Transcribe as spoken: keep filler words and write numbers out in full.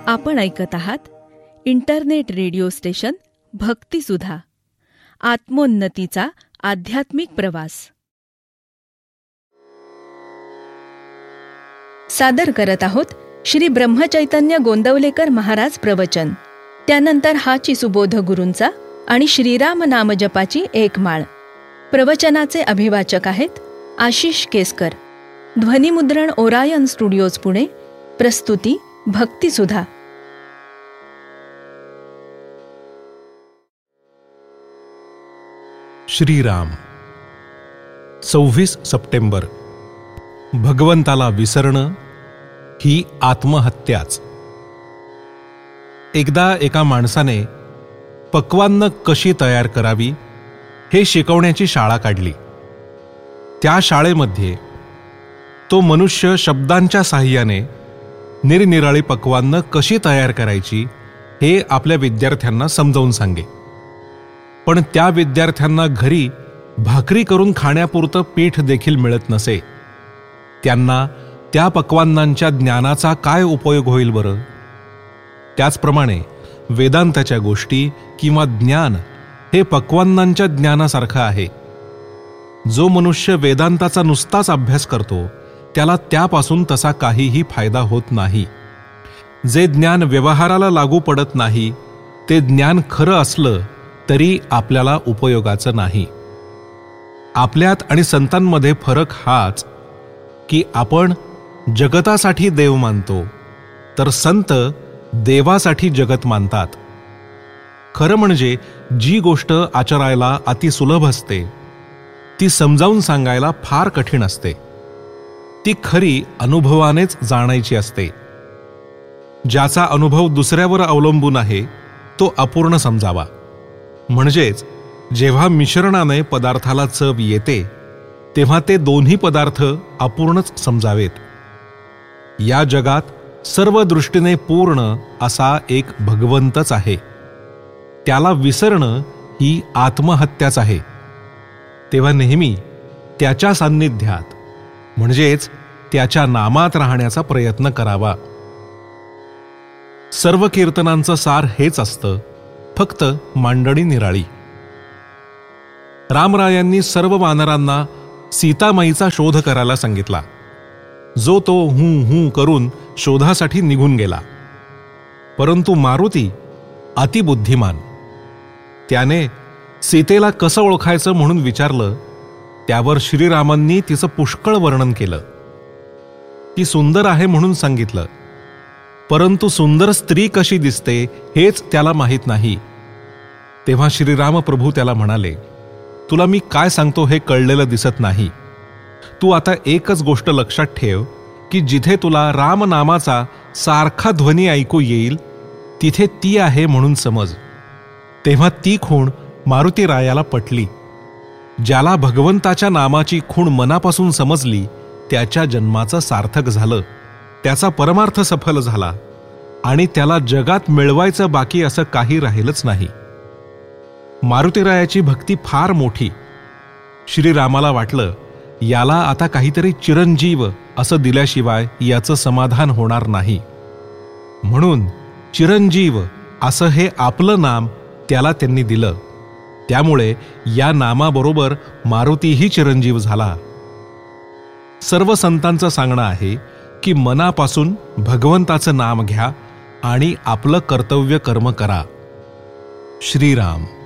आपण ऐकत आहात इंटरनेट रेडिओ स्टेशन भक्तिसुधा, आत्मोन्नतीचा आध्यात्मिक प्रवास. सादर करत आहोत श्री ब्रह्मचैतन्य गोंदवलेकर महाराज प्रवचन. त्यानंतर हाची सुबोध गुरूंचा आणि श्रीराम नामजपाची एक माळ. प्रवचनाचे अभिवाचक आहेत आशिष केसकर. ध्वनिमुद्रण ओरायन स्टुडिओज पुणे. प्रस्तुती भक्तिसुधा. श्रीराम. सव्वीस सप्टेंबर. भगवंताला विसरणं ही आत्महत्याच. एकदा एका माणसाने पक्वान्न कशी तयार करावी हे शिकवण्याची शाळा काढली. त्या शाळेमध्ये तो मनुष्य शब्दांच्या साहाय्याने निरनिराळी पक्वान्न कशी तयार करायची हे आपल्या विद्यार्थ्यांना समजावून सांगे. पण त्या विद्यार्थ्यांना घरी भाकरी करून खाण्यापुरतं पीठ देखील मिळत नसे. त्यांना त्या पक्वान्नांच्या ज्ञानाचा काय उपयोग होईल बरं? त्याचप्रमाणे वेदांताच्या गोष्टी किंवा ज्ञान हे पक्वान्नांच्या ज्ञानासारखं आहे. जो मनुष्य वेदांताचा नुसताच अभ्यास करतो त्याला त्यापासून तसा काहीही फायदा होत नाही. जे ज्ञान व्यवहाराला लागू पडत नाही ते ज्ञान खरं असलं तरी आपल्याला उपयोगाचं नाही. आपल्यात आणि संतांमध्ये फरक हाच की आपण जगतासाठी देव मानतो, तर संत देवासाठी जगत मानतात. खरं म्हणजे जी गोष्ट आचरायला अतिसुलभ असते ती समजावून सांगायला फार कठीण असते. ती खरी अनुभवानेच जाणायची असते. ज्याचा अनुभव दुसऱ्यावर अवलंबून आहे तो अपूर्ण समजावा. म्हणजेच जेव्हा मिश्रणाने पदार्थाला चव येते तेव्हा ते दोन्ही पदार्थ अपूर्णच समजावेत. या जगात सर्व दृष्टीने पूर्ण असा एक भगवंतच आहे. त्याला विसरणं ही आत्महत्याच आहे. तेव्हा नेहमी त्याच्या सान्निध्यात म्हणजेच त्याच्या नामात राहण्याचा प्रयत्न करावा. सर्व कीर्तनांचं सार हेच असतं, फक्त मांडणी निराळी. रामरायांनी सर्व वानरांना सीतामाईचा शोध करायला सांगितला. जो तो हूं हूं करून शोधासाठी निघून गेला. परंतु मारुती अतिबुद्धिमान. त्याने सीतेला कसं ओळखायचं म्हणून विचारलं. त्यावर श्रीरामांनी तिचं पुष्कळ वर्णन केलं. ती सुंदर आहे म्हणून सांगितलं, परंतु सुंदर स्त्री कशी दिसते हेच त्याला माहीत नाही. तेव्हा श्रीराम प्रभू त्याला म्हणाले, तुला मी काय सांगतो हे कळलेलं दिसत नाही. तू आता एकच गोष्ट लक्षात ठेव की जिथे तुला रामनामाचा सारखा ध्वनी ऐकू येईल तिथे ती आहे म्हणून समज. तेव्हा ती खूण मारुतीरायाला पटली. ज्याला भगवंताच्या नामाची खूण मनापासून समजली त्याच्या जन्माचं सार्थक झालं. त्याचा परमार्थ सफल झाला आणि त्याला जगात मिळवायचं बाकी असं काही राहिलंच नाही. मारुतीरायाची भक्ती फार मोठी. श्रीरामाला वाटलं याला आता काहीतरी चिरंजीव असं दिल्याशिवाय याचं समाधान होणार नाही. म्हणून चिरंजीव असं हे आपलं नाम त्याला त्यांनी दिलं. त्यामुळे या नामाबरोबर मारुतीही चिरंजीव झाला. सर्व संतांचं सांगणं आहे की मनापासून भगवंताचं नाम घ्या आणि आपलं कर्तव्य कर्म करा. श्रीराम.